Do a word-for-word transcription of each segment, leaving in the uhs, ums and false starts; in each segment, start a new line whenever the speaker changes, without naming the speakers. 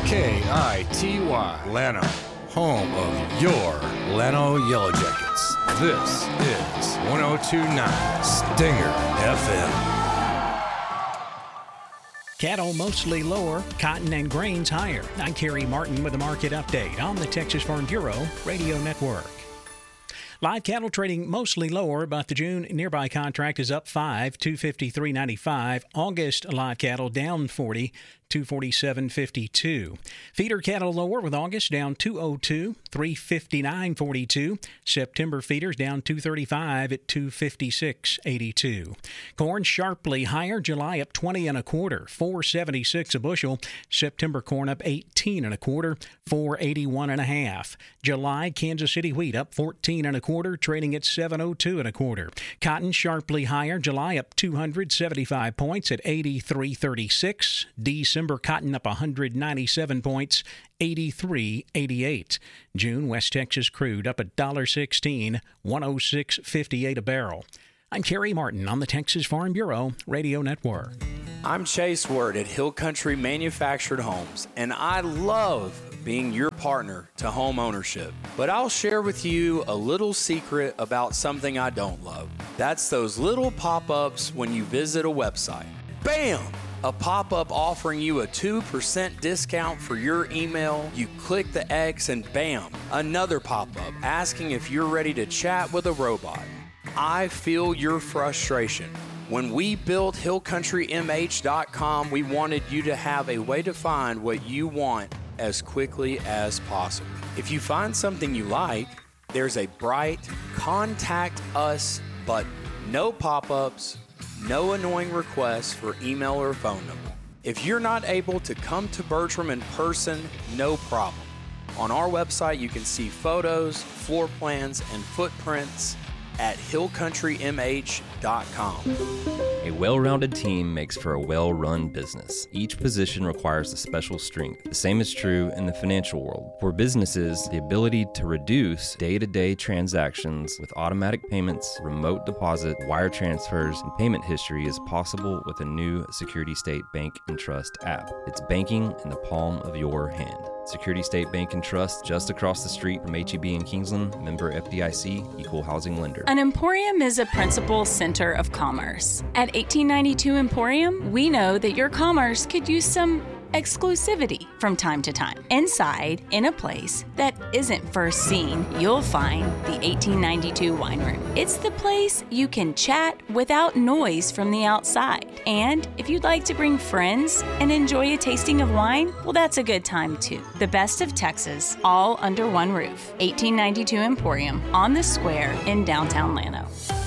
K I T Y, Llano, home of your Llano Yellow Jackets. This is one oh two point nine Stinger F M.
Cattle mostly lower, cotton and grains higher. I'm Kerry Martin with a market update on the Texas Farm Bureau Radio Network. Live cattle trading mostly lower, but the June nearby contract is up five, two fifty-three ninety-five. August live cattle down forty, two forty-seven fifty-two. Feeder cattle lower with August down two oh two, three fifty-nine forty-two. September feeders down two thirty-five at two fifty-six eighty-two. Corn sharply higher, July up twenty and a quarter, four seventy-six a bushel. September corn up eighteen and a quarter, four eighty-one and a half. July Kansas City wheat up fourteen and a quarter, trading at seven oh two and a quarter. Cotton sharply higher, July up two hundred seventy-five points at eighty-three thirty-six. December cotton up one hundred ninety-seven points, eighty-three eighty-eight. June West Texas crude up one dollar sixteen, one oh six fifty-eight a barrel. I'm Kerry Martin on the Texas Farm Bureau Radio Network.
I'm Chase Word at Hill Country Manufactured Homes, and I love being your partner to home ownership. But I'll share with you a little secret about something I don't love. That's those little pop-ups when you visit a website. Bam! A pop-up offering you a two percent discount for your email. You click the X and bam, another pop-up asking if you're ready to chat with a robot. I feel your frustration. When we built hill country m h dot com, we wanted you to have a way to find what you want as quickly as possible. If you find something you like, there's a bright Contact Us button. No pop-ups, no annoying requests for email or phone number. If you're not able to come to Bertram in person, no problem. On our website, you can see photos, floor plans, and footprints at hill country m h dot com.
A well-rounded team makes for a well-run business. Each position requires a special strength. The same is true in the financial world. For businesses, the ability to reduce day-to-day transactions with automatic payments, remote deposit, wire transfers, and payment history is possible with a new Security State Bank and Trust app. It's banking in the palm of your hand. Security State Bank and Trust, just across the street from H E B in Kingsland, member F D I C, equal housing lender.
An emporium is a principal center of commerce. At eighteen ninety-two Emporium, we know that your commerce could use some exclusivity from time to time. Inside, in a place that isn't first seen, you'll find the eighteen ninety-two Wine Room. It's the place you can chat without noise from the outside. And if you'd like to bring friends and enjoy a tasting of wine, well, that's a good time too. The best of Texas, all under one roof. eighteen ninety-two Emporium on the square in downtown Llano.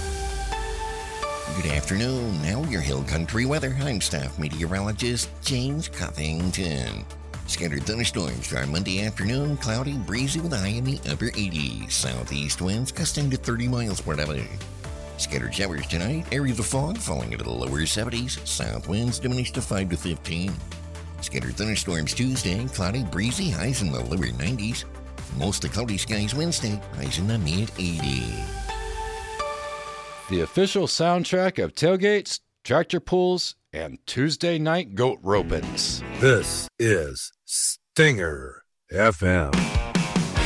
Good afternoon. Now your Hill Country weather. I'm staff meteorologist James Covington. Scattered thunderstorms for our Monday afternoon. Cloudy, breezy with a high in the upper eighties. Southeast winds gusting to thirty miles per hour. Scattered showers tonight. Areas of fog falling into the lower seventies. South winds diminished to five to fifteen. Scattered thunderstorms Tuesday. Cloudy, breezy, highs in the lower nineties. Mostly cloudy skies Wednesday. Highs in the mid eighties.
The official soundtrack of tailgates, tractor pulls, and Tuesday night goat ropings. This is Stinger F M.